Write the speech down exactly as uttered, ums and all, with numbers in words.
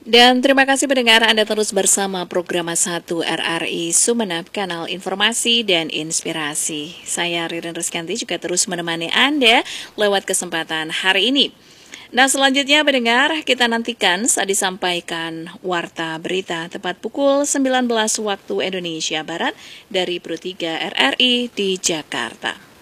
Dan terima kasih pendengar Anda terus bersama program satu R R I Sumeneb, kanal informasi dan inspirasi. Saya Ririn Rizkanti juga terus menemani Anda lewat kesempatan hari ini. Nah, selanjutnya pendengar, kita nantikan saat disampaikan Warta Berita tepat pukul sembilan belas waktu Indonesia Barat dari Pro tiga R R I di Jakarta.